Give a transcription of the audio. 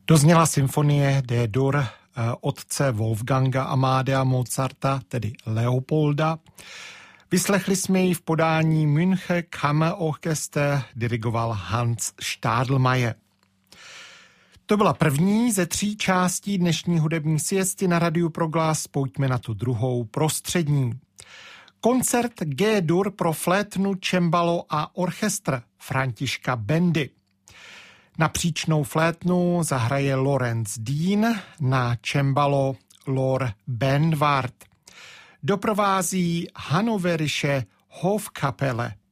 Dozněla symfonie D-dur otce Wolfganga Amadea Mozarta, tedy Leopolda. Vyslechli jsme ji v podání München Kammerorchester, dirigoval Hans Stadelmeier. To byla první ze 3 částí dnešní hudební siesty na Radiu Proglas. Pojďme na tu druhou, prostřední. Koncert G-dur pro flétnu, cembalo a orchestr Františka Bendy. Na příčnou flétnu zahraje Lorenz Dean, na cembalo Lor Benwart. Doprovází Hannoverische Hofkapelle.